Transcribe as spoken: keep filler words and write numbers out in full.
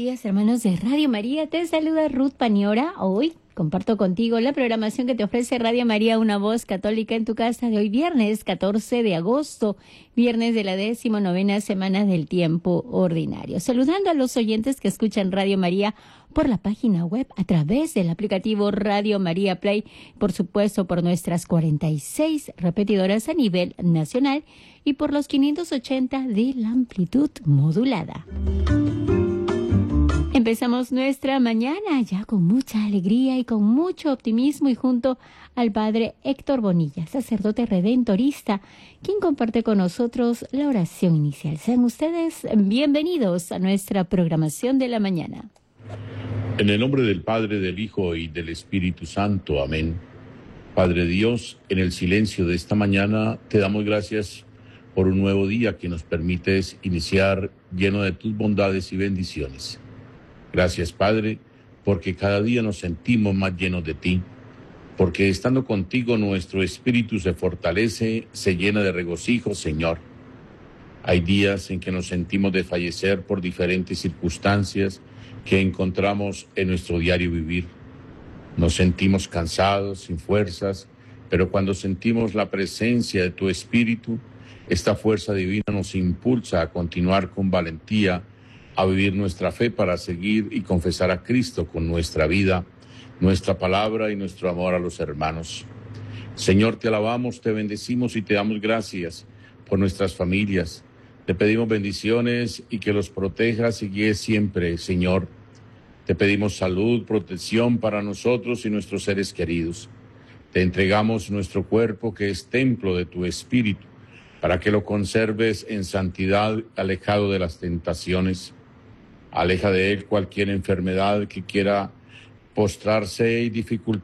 días, hermanos de Radio María. Te saluda Ruth Paniora. Hoy comparto contigo la programación que te ofrece Radio María, una voz católica en tu casa, de hoy viernes catorce de agosto, viernes de la decimonovena semana del tiempo ordinario. Saludando a los oyentes que escuchan Radio María por la página web, a través del aplicativo Radio María Play, por supuesto por nuestras cuarenta y seis repetidoras a nivel nacional y por los quinientos ochenta de la amplitud modulada. Empezamos nuestra mañana ya con mucha alegría y con mucho optimismo y junto al Padre Héctor Bonilla, sacerdote redentorista, quien comparte con nosotros la oración inicial. Sean ustedes bienvenidos a nuestra programación de la mañana. En el nombre del Padre, del Hijo y del Espíritu Santo. Amén. Padre Dios, en el silencio de esta mañana te damos gracias por un nuevo día que nos permites iniciar lleno de tus bondades y bendiciones. Gracias, Padre, porque cada día nos sentimos más llenos de ti, porque estando contigo nuestro espíritu se fortalece, se llena de regocijo, Señor. Hay días en que nos sentimos desfallecer por diferentes circunstancias que encontramos en nuestro diario vivir. Nos sentimos cansados, sin fuerzas, pero cuando sentimos la presencia de tu espíritu, esta fuerza divina nos impulsa a continuar con valentía, a vivir nuestra fe para seguir y confesar a Cristo con nuestra vida, nuestra palabra y nuestro amor a los hermanos. Señor, te alabamos, te bendecimos y te damos gracias por nuestras familias. Te pedimos bendiciones y que los protejas y guíes siempre, Señor. Te pedimos salud, protección para nosotros y nuestros seres queridos. Te entregamos nuestro cuerpo, que es templo de tu Espíritu, para que lo conserves en santidad, alejado de las tentaciones. Aleja de él cualquier enfermedad que quiera postrarse y dificultar